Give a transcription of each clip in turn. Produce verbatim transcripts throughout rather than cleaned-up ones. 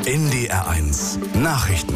N D R eins Nachrichten.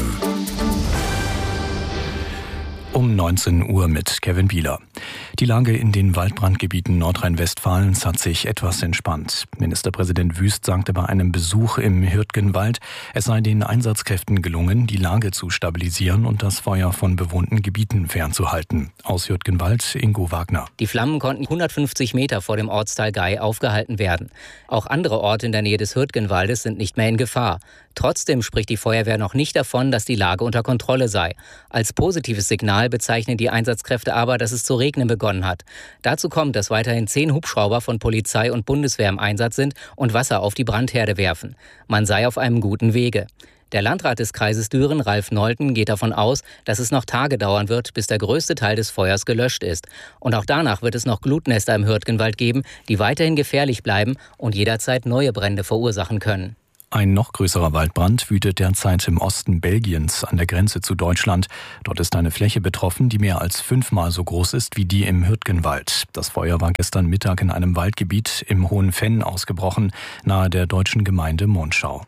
Um neunzehn Uhr mit Kevin Bieler. Die Lage in den Waldbrandgebieten Nordrhein-Westfalens hat sich etwas entspannt. Ministerpräsident Wüst sagte bei einem Besuch im Hürtgenwald, es sei den Einsatzkräften gelungen, die Lage zu stabilisieren und das Feuer von bewohnten Gebieten fernzuhalten. Aus Hürtgenwald, Ingo Wagner. Die Flammen konnten hundertfünfzig Meter vor dem Ortsteil Gei aufgehalten werden. Auch andere Orte in der Nähe des Hürtgenwaldes sind nicht mehr in Gefahr. Trotzdem spricht die Feuerwehr noch nicht davon, dass die Lage unter Kontrolle sei. Als positives Signal bezeichnen die Einsatzkräfte aber, dass es zu regnen begonnen hat. Dazu kommt, dass weiterhin zehn Hubschrauber von Polizei und Bundeswehr im Einsatz sind und Wasser auf die Brandherde werfen. Man sei auf einem guten Wege. Der Landrat des Kreises Düren, Ralf Nolten, geht davon aus, dass es noch Tage dauern wird, bis der größte Teil des Feuers gelöscht ist. Und auch danach wird es noch Glutnester im Hürtgenwald geben, die weiterhin gefährlich bleiben und jederzeit neue Brände verursachen können. Ein noch größerer Waldbrand wütet derzeit im Osten Belgiens an der Grenze zu Deutschland. Dort ist eine Fläche betroffen, die mehr als fünfmal so groß ist wie die im Hürtgenwald. Das Feuer war gestern Mittag in einem Waldgebiet im Hohen Venn ausgebrochen, nahe der deutschen Gemeinde Monschau.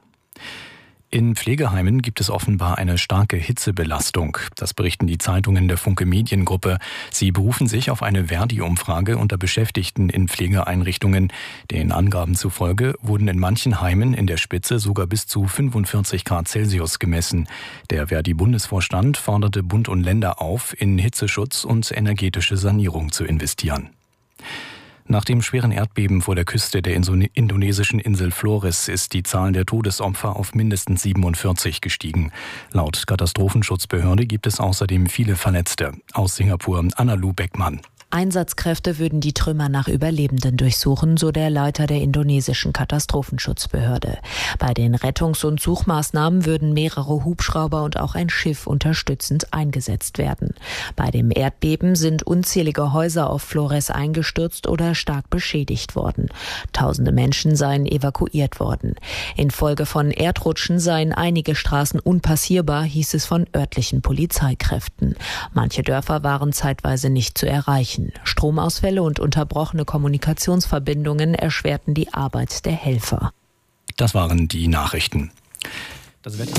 In Pflegeheimen gibt es offenbar eine starke Hitzebelastung. Das berichten die Zeitungen der Funke Mediengruppe. Sie berufen sich auf eine Verdi-Umfrage unter Beschäftigten in Pflegeeinrichtungen. Den Angaben zufolge wurden in manchen Heimen in der Spitze sogar bis zu fünfundvierzig Grad Celsius gemessen. Der Verdi-Bundesvorstand forderte Bund und Länder auf, in Hitzeschutz und energetische Sanierung zu investieren. Nach dem schweren Erdbeben vor der Küste der indonesischen Insel Flores ist die Zahl der Todesopfer auf mindestens siebenundvierzig gestiegen. Laut Katastrophenschutzbehörde gibt es außerdem viele Verletzte. Aus Singapur, Anna-Lu Beckmann. Einsatzkräfte würden die Trümmer nach Überlebenden durchsuchen, so der Leiter der indonesischen Katastrophenschutzbehörde. Bei den Rettungs- und Suchmaßnahmen würden mehrere Hubschrauber und auch ein Schiff unterstützend eingesetzt werden. Bei dem Erdbeben sind unzählige Häuser auf Flores eingestürzt oder stark beschädigt worden. Tausende Menschen seien evakuiert worden. Infolge von Erdrutschen seien einige Straßen unpassierbar, hieß es von örtlichen Polizeikräften. Manche Dörfer waren zeitweise nicht zu erreichen. Stromausfälle und unterbrochene Kommunikationsverbindungen erschwerten die Arbeit der Helfer. Das waren die Nachrichten. Das Wetter.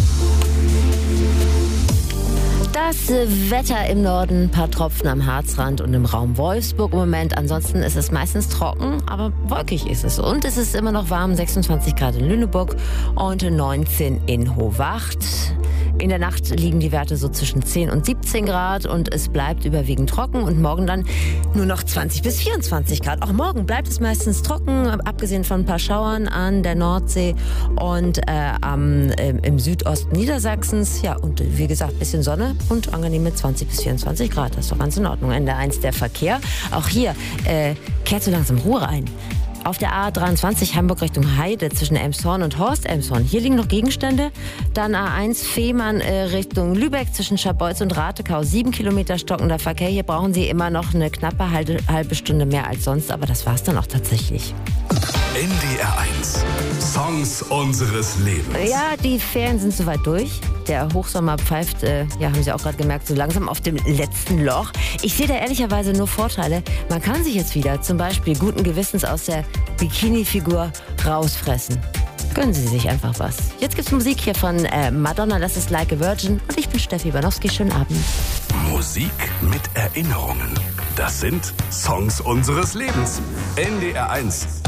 Das Wetter im Norden, ein paar Tropfen am Harzrand und im Raum Wolfsburg im Moment. Ansonsten ist es meistens trocken, aber wolkig ist es. Und es ist immer noch warm, sechsundzwanzig Grad in Lüneburg und neunzehn in Hohwacht. In der Nacht liegen die Werte so zwischen zehn und siebzehn Grad und es bleibt überwiegend trocken und morgen dann nur noch zwanzig bis vierundzwanzig Grad. Auch morgen bleibt es meistens trocken, abgesehen von ein paar Schauern an der Nordsee und äh, am, äh, im Südosten Niedersachsens. Ja, und wie gesagt, ein bisschen Sonne und angenehme zwanzig bis vierundzwanzig Grad. Das ist doch ganz in Ordnung. Ende eins der Verkehr. Auch hier äh, kehrt so langsam Ruhe ein. Auf der A dreiundzwanzig Hamburg Richtung Heide zwischen Elmshorn und Horst-Elmshorn. Hier liegen noch Gegenstände. Dann A eins Fehmarn äh, Richtung Lübeck zwischen Scharbeutz und Ratekau. Sieben Kilometer stockender Verkehr. Hier brauchen Sie immer noch eine knappe halbe, halbe Stunde mehr als sonst. Aber das war's dann auch tatsächlich. N D R eins Songs unseres Lebens. Ja, die Ferien sind soweit durch. Der Hochsommer pfeift, äh, ja, haben Sie auch gerade gemerkt, so langsam auf dem letzten Loch. Ich sehe da ehrlicherweise nur Vorteile. Man kann sich jetzt wieder zum Beispiel guten Gewissens aus der Bikini-Figur rausfressen. Gönnen Sie sich einfach was. Jetzt gibt's Musik hier von äh, Madonna, das ist Like a Virgin. Und ich bin Steffi Banowski. Schönen Abend. Musik mit Erinnerungen. Das sind Songs unseres Lebens. N D R eins